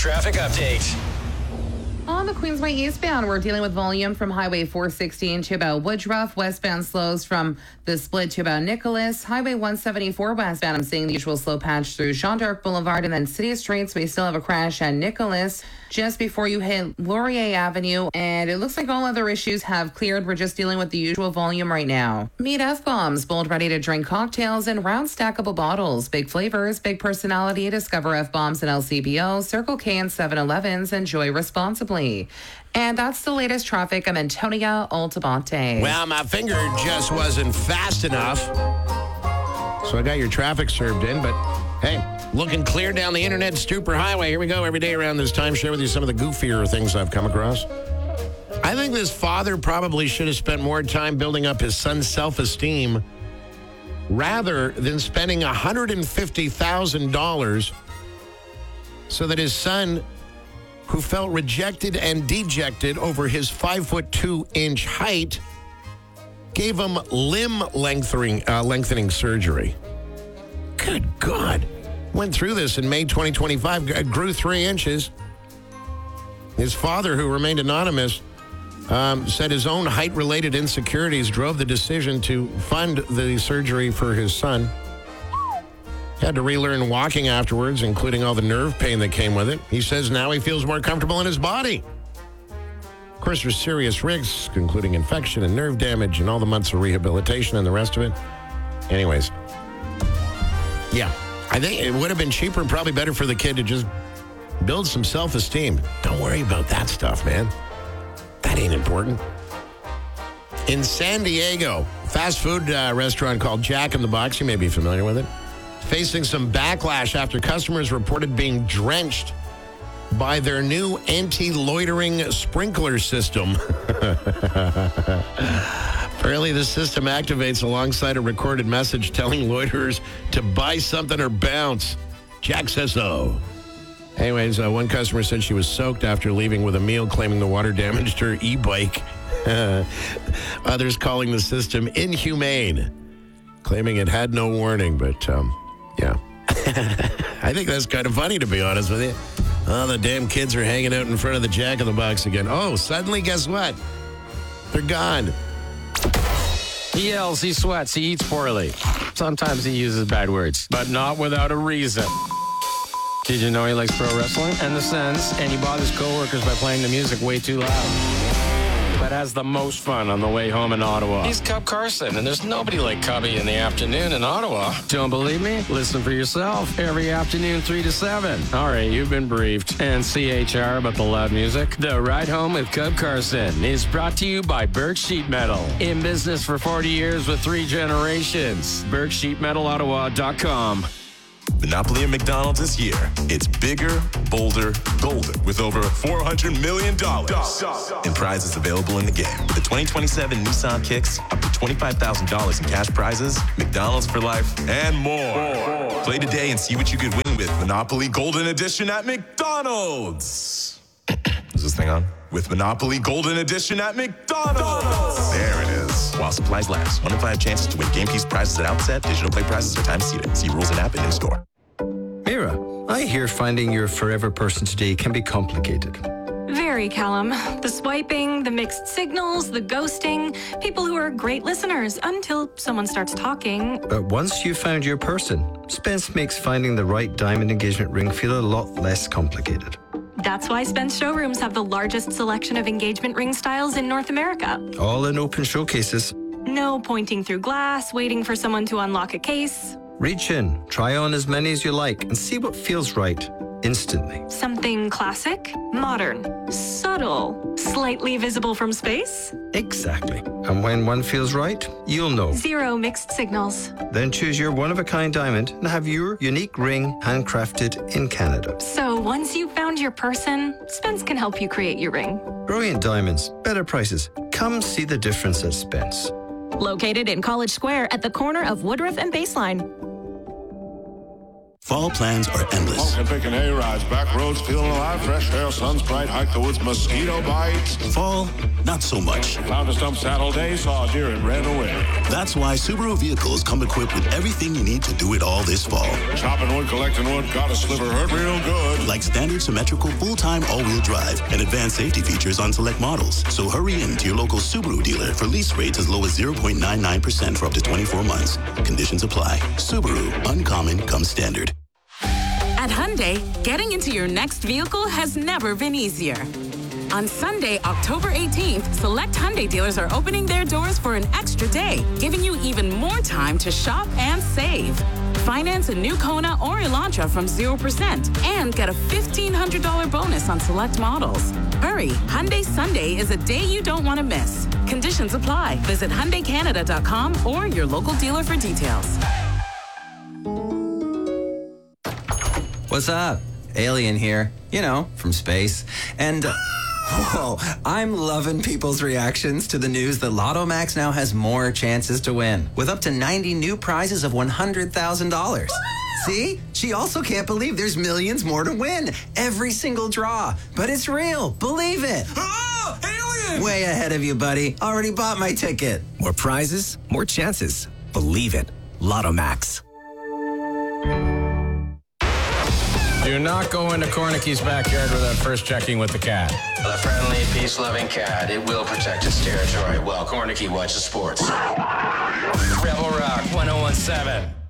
traffic update. On the Queensway eastbound, we're dealing with volume from Highway 416 to about Woodruff. Westbound slows from the split to about Nicholas. Highway 174 westbound, I'm seeing the usual slow patch through Jean d'Arc Boulevard. And then City Streets, we still have a crash at Nicholas just before you hit Laurier Avenue. And it looks like all other issues have cleared. We're just dealing with the usual volume right now. Meet F-Bombs, bold, ready to drink cocktails in round stackable bottles. Big flavors, big personality. Discover F-Bombs and LCBO, Circle K and 7-Elevens. Enjoy responsibly. And that's the latest traffic. I'm Antonia Altabate. Well, my finger just wasn't fast enough. So I got your traffic served in, but hey, looking clear down the internet Stupor Highway. Here we go every day around this time. Share with you some of the goofier things I've come across. I think this father probably should have spent more time building up his son's self-esteem rather than spending $150,000 so that his son, who felt rejected and dejected over his 5'2" height, gave him limb lengthening surgery. Good God. Went through this in May 2025, grew 3 inches. His father, who remained anonymous, said his own height-related insecurities drove the decision to fund the surgery for his son. Had to relearn walking afterwards, including all the nerve pain that came with it. He says now he feels more comfortable in his body. Of course, there's serious risks, including infection and nerve damage and all the months of rehabilitation and the rest of it. Anyways, yeah, I think it would have been cheaper and probably better for the kid to just build some self-esteem. Don't worry about that stuff, man. That ain't important. In San Diego, fast food restaurant called Jack in the Box, you may be familiar with it, facing some backlash after customers reported being drenched by their new anti-loitering sprinkler system. Apparently, the system activates alongside a recorded message telling loiterers to buy something or bounce. Jack says so. Anyways, one customer said she was soaked after leaving with a meal, claiming the water damaged her e-bike. Others calling the system inhumane, claiming it had no warning, but yeah. I think that's kind of funny, to be honest with you. Oh, the damn kids are hanging out in front of the Jack in the Box again. Oh, suddenly, guess what? They're gone. He yells, he sweats, he eats poorly. Sometimes he uses bad words, but not without a reason. Did you know he likes pro wrestling and the Sens, and he bothers coworkers by playing the music way too loud? But has the most fun on the way home in Ottawa. He's Cub Carson, and there's nobody like Cubby in the afternoon in Ottawa. Don't believe me? Listen for yourself. Every afternoon, 3 to 7. All right, you've been briefed. And CHR about the loud music. The Ride Home with Cub Carson is brought to you by Birch Sheet Metal. In business for 40 years with 3 generations. BirchSheetMetalOttawa.com. Monopoly at McDonald's this year. It's bigger, bolder, golden, with over $400 million in prizes available in the game. With the 2027 Nissan Kicks, up to $25,000 in cash prizes, McDonald's for life, and more. Play today and see what you could win with Monopoly Golden Edition at McDonald's. Is this thing on? With Monopoly Golden Edition at McDonald's. There it is. While supplies last. 1 in 5 chances to win game piece prizes at outset. Digital play prizes are time seated. See rules and app in store. Mira, I hear finding your forever person today can be complicated. Very, Callum. The swiping, the mixed signals, the ghosting. People who are great listeners until someone starts talking. But once you've found your person, Spence makes finding the right diamond engagement ring feel a lot less complicated. That's why Spence showrooms have the largest selection of engagement ring styles in North America. All in open showcases. No pointing through glass, waiting for someone to unlock a case. Reach in, try on as many as you like, and see what feels right instantly. Something classic, modern, subtle, slightly visible from space. Exactly. And when one feels right, you'll know. 0 mixed signals. Then choose your one-of-a-kind diamond and have your unique ring handcrafted in Canada. So once you've found your person, Spence can help you create your ring. Brilliant diamonds, better prices. Come see the difference at Spence. Located in College Square at the corner of Woodruff and Baseline. Fall plans are endless. Smoking, picking A-rides, back roads, feeling alive, fresh air, sun's bright, hike the woods, mosquito bites. Fall, not so much. Found a stump Saturday, saw a deer and ran away. That's why Subaru vehicles come equipped with everything you need to do it all this fall. Chopping wood, collecting wood, got a sliver, hurt real good. like standard symmetrical full-time all-wheel drive and advanced safety features on select models. So hurry in to your local Subaru dealer for lease rates as low as 0.99% for up to 24 months. Conditions apply. Subaru, uncommon comes standard. At Hyundai, getting into your next vehicle has never been easier. On Sunday, October 18th, select Hyundai dealers are opening their doors for an extra day, giving you even more time to shop and save. Finance a new Kona or Elantra from 0% and get a $1,500 bonus on select models. Hurry, Hyundai Sunday is a day you don't want to miss. Conditions apply. Visit HyundaiCanada.com or your local dealer for details. What's up? Alien here, from space. And, whoa, I'm loving people's reactions to the news that Lotto Max now has more chances to win, with up to 90 new prizes of $100,000. See? She also can't believe there's millions more to win. Every single draw. But it's real. Believe it. Oh, alien! Way ahead of you, buddy. Already bought my ticket. More prizes, more chances. Believe it. Lotto Max. Do not go into Cornicky's backyard without first checking with the cat. A friendly, peace-loving cat. It will protect its territory while Cornicky watches sports. Rebel Rock 1017.